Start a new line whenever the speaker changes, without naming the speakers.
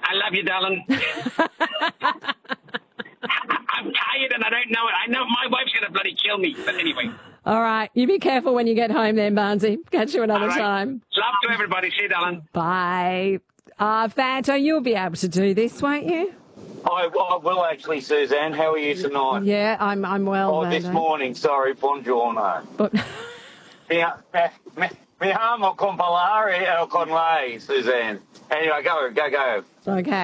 I love you, darling. I'm tired and I don't know it. I know my wife's going to bloody kill me. But anyway.
All right. You be careful when you get home then, Barnesy. Catch you another time.
Love to everybody. See you, darling.
Bye. Fanto, you'll be able to do this, won't you?
I will actually, Suzanne. How are you tonight?
Yeah, I'm well.
This morning, sorry, buongiorno.
But
Mi amo con parlare con lei, Suzanne. Anyway, go.
Okay.